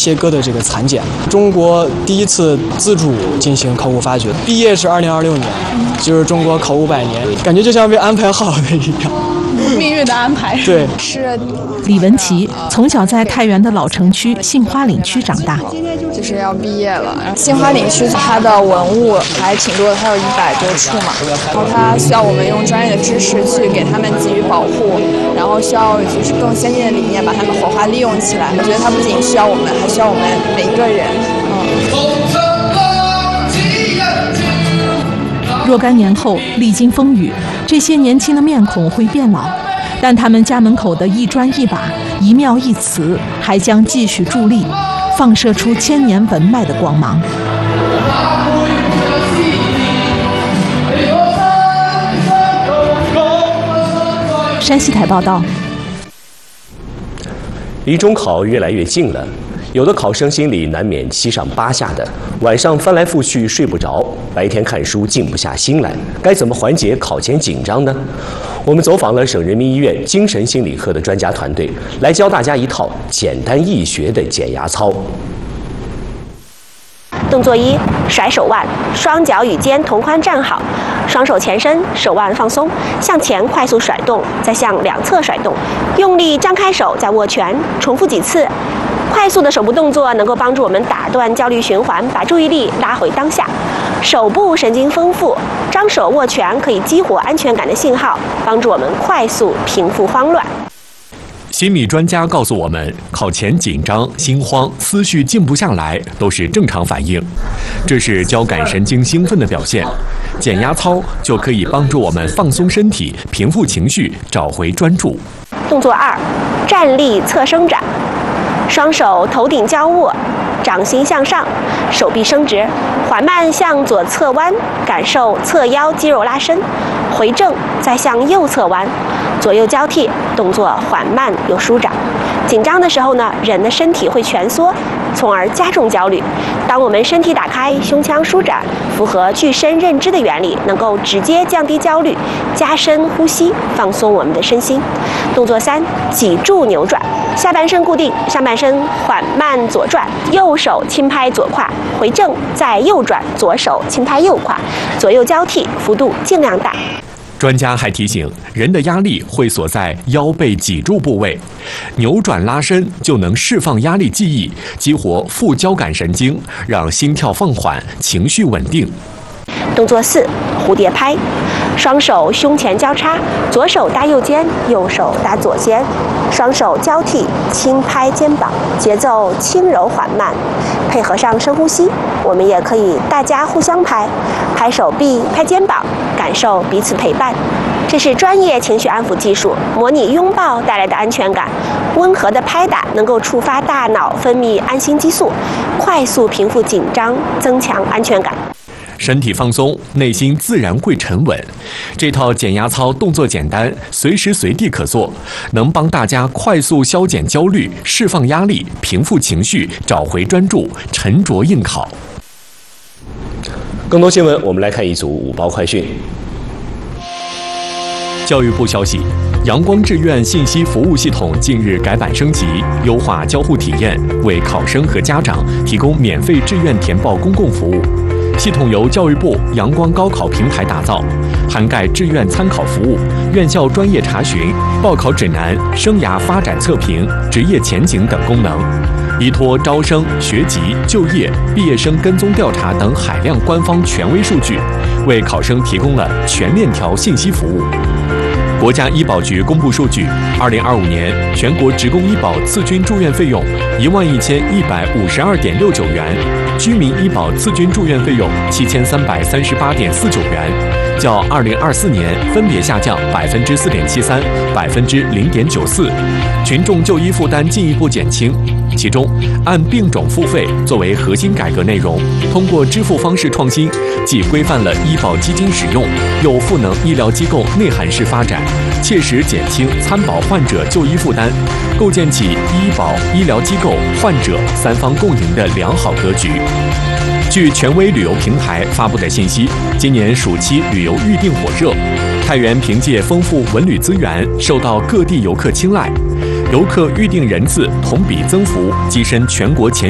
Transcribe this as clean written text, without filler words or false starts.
切割的这个残茧。中国第一次自主进行考古发掘，毕业是2026年，就是中国考古100年，感觉就像被安排好的一样。 命运的安排。 对， 是李文琪从小在太原的老城区杏花岭区长大， 就是要毕业了。杏花岭区它的文物还挺多的，它有100多处嘛。然后它需要我们用专业的知识去给他们给予保护，然后需要就是更先进的理念把它们活化利用起来。我觉得它不仅需要我们，还需要我们每一个人。 若干年后，历经风雨，这些年轻的面孔会变老，但他们家门口的一砖一瓦、一庙一祠，还将继续伫立，放射出千年文脉的光芒。山西台报道。 离中考越来越近了，有的考生心里难免七上八下的，晚上翻来覆去睡不着，白天看书静不下心来，该怎么缓解考前紧张呢？我们走访了省人民医院精神心理科的专家团队，来教大家一套简单易学的减压操。 动作1：甩手腕，双脚与肩同宽站好，双手前伸，手腕放松，向前快速甩动，再向两侧甩动，用力张开手，再握拳，重复几次。快速的手部动作能够帮助我们打断焦虑循环，把注意力拉回当下。手部神经丰富，张手握拳可以激活安全感的信号，帮助我们快速平复慌乱。 心理专家告诉我们，考前紧张、心慌、思绪静不下来都是正常反应，这是交感神经兴奋的表现。减压操就可以帮助我们放松身体、平复情绪、找回专注。 动作2：站立侧伸展，双手头顶交握，掌心向上，手臂伸直，缓慢向左侧弯，感受侧腰肌肉拉伸，回正，再向右侧弯，左右交替，动作缓慢又舒展。紧张的时候呢，人的身体会蜷缩，从而加重焦虑。当我们身体打开，胸腔舒展，符合具身认知的原理，能够直接降低焦虑，加深呼吸，放松我们的身心。动作3：脊柱扭转，下半身固定，上半身缓慢左转，右手轻拍左胯，回正，再右转，左手轻拍右胯，左右交替，幅度尽量大。 专家还提醒，人的压力会锁在腰背脊柱部位，扭转拉伸就能释放压力记忆，激活副交感神经，让心跳放缓，情绪稳定。 动作4：蝴蝶拍，双手胸前交叉，左手搭右肩，右手搭左肩，双手交替轻拍肩膀，节奏轻柔缓慢，配合上深呼吸。我们也可以大家互相拍，拍手臂，拍肩膀，感受彼此陪伴。这是专业情绪安抚技术，模拟拥抱带来的安全感。温和的拍打能够触发大脑分泌安心激素，快速平复紧张，增强安全感。 身体放松，内心自然会沉稳。这套减压操动作简单，随时随地可做，能帮大家快速消减焦虑、释放压力、平复情绪、找回专注、沉着应考。 更多新闻，我们来看一组午报快讯。 教育部消息，阳光志愿信息服务系统近日改版升级，优化交互体验，为考生和家长提供免费志愿填报公共服务。系统由教育部阳光高考平台打造，涵盖志愿参考服务、院校专业查询、报考指南、生涯发展测评、职业前景等功能，依托招生、学籍、就业、毕业生跟踪调查等海量官方权威数据，为考生提供了全链条信息服务。国家医保局公布数据，2025年全国职工医保次均住院费用11152.69元，居民医保次均住院费用7338.49元，较2024年分别下降4.73%、0.94%，群众就医负担进一步减轻。其中，按病种付费作为核心改革内容，通过支付方式创新，既规范了医保基金使用，又赋能医疗机构内涵式发展，切实减轻参保患者就医负担，构建起医保、医疗机构、患者三方共赢的良好格局。据权威旅游平台发布的信息，今年暑期旅游预订火热，太原凭借丰富文旅资源，受到各地游客青睐，游客预订人次同比增幅跻身全国前